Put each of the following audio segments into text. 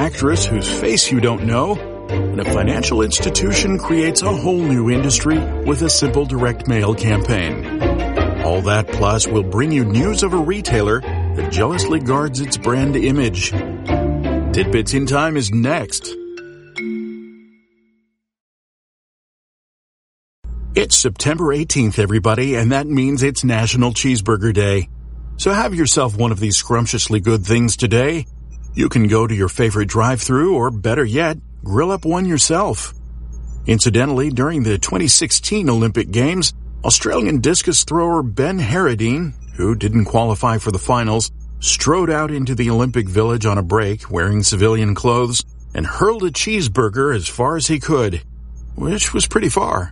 actress whose face you don't know, and a financial institution creates a whole new industry with a simple direct mail campaign. All that plus will bring you news of a retailer that jealously guards its brand image. Tidbits in Time is next. It's September 18th, everybody, and that means it's National Cheeseburger Day. So have yourself one of these scrumptiously good things today. You can go to your favorite drive-thru, or better yet, grill up one yourself. Incidentally, during the 2016 Olympic Games, Australian discus thrower Ben Harradine, who didn't qualify for the finals, strode out into the Olympic Village on a break wearing civilian clothes and hurled a cheeseburger as far as he could, which was pretty far.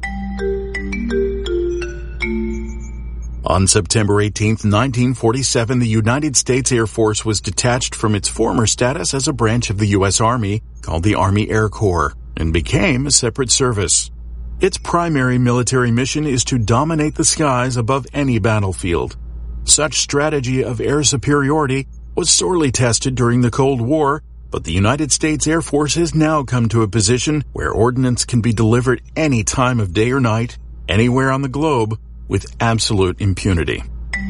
On September 18, 1947, the United States Air Force was detached from its former status as a branch of the U.S. Army, called the Army Air Corps, and became a separate service. Its primary military mission is to dominate the skies above any battlefield. Such strategy of air superiority was sorely tested during the Cold War, but the United States Air Force has now come to a position where ordnance can be delivered any time of day or night, anywhere on the globe, with absolute impunity.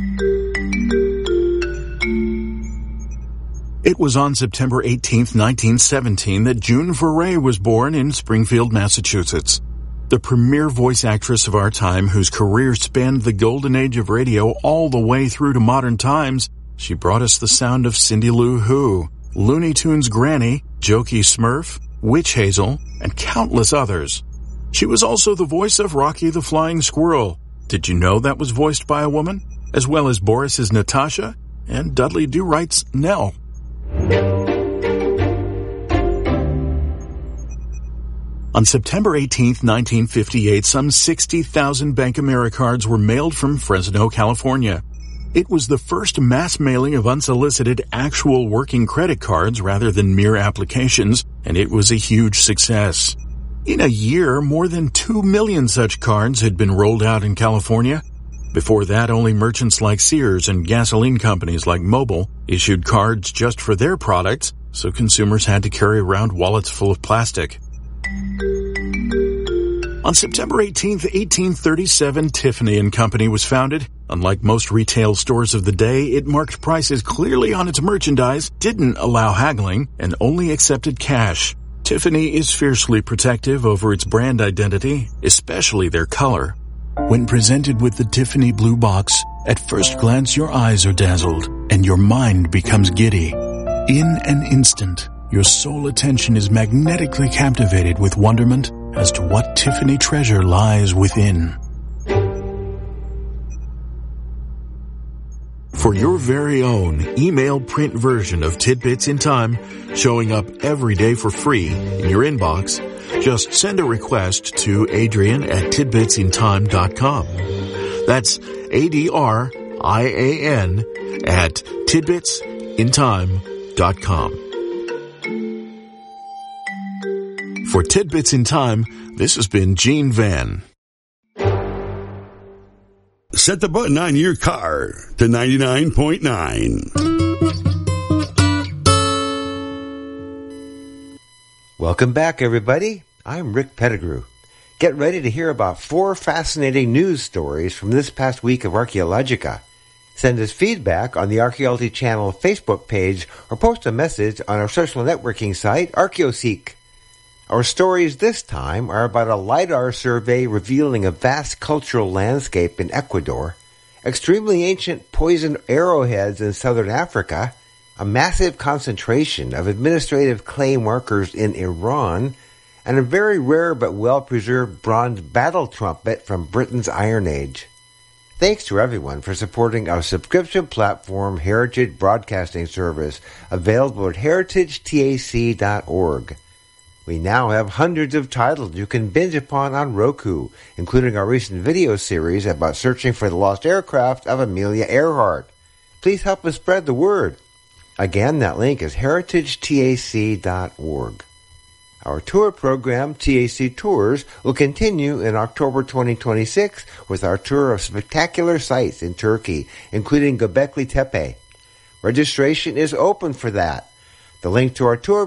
It was on September 18, 1917, that June Foray was born in Springfield, Massachusetts. The premier voice actress of our time, whose career spanned the golden age of radio all the way through to modern times, she brought us the sound of Cindy Lou Who, Looney Tunes Granny, Jokey Smurf, Witch Hazel, and countless others. She was also the voice of Rocky the Flying Squirrel. Did you know that was voiced by a woman? As well as Boris's Natasha and Dudley Do-Right's Nell. On September 18, 1958, some 60,000 Bank Americards were mailed from Fresno, California. It was the first mass mailing of unsolicited actual working credit cards rather than mere applications, and it was a huge success. In a year, more than 2 million such cards had been rolled out in California. Before that, only merchants like Sears and gasoline companies like Mobil issued cards just for their products, so consumers had to carry around wallets full of plastic. On September 18, 1837, Tiffany & Company was founded. Unlike most retail stores of the day, it marked prices clearly on its merchandise, didn't allow haggling, and only accepted cash. Tiffany is fiercely protective over its brand identity, especially their color. When presented with the Tiffany Blue Box, at first glance your eyes are dazzled and your mind becomes giddy. In an instant, your sole attention is magnetically captivated with wonderment as to what Tiffany treasure lies within. For your very own email print version of Tidbits in Time, showing up every day for free in your inbox, just send a request to Adrian@tidbitsintime.com. That's ADRIAN at tidbitsintime.com. For Tidbits in Time, this has been Gene Van. Set the button on your car to 99.9. Welcome back, everybody. I'm Rick Pettigrew. Get ready to hear about 4 fascinating news stories from this past week of Archaeologica. Send us feedback on the Archaeology Channel Facebook page or post a message on our social networking site, ArchaeoSeek. Our stories this time are about a LiDAR survey revealing a vast cultural landscape in Ecuador, extremely ancient poisoned arrowheads in southern Africa, a massive concentration of administrative clay markers in Iran, and a very rare but well-preserved bronze battle trumpet from Britain's Iron Age. Thanks to everyone for supporting our subscription platform Heritage Broadcasting Service, available at heritagetac.org. We now have hundreds of titles you can binge upon on Roku, including our recent video series about searching for the lost aircraft of Amelia Earhart. Please help us spread the word. Again, that link is heritagetac.org. Our tour program, TAC Tours, will continue in October 2026 with our tour of spectacular sites in Turkey, including Göbekli Tepe. Registration is open for that. The link to our tour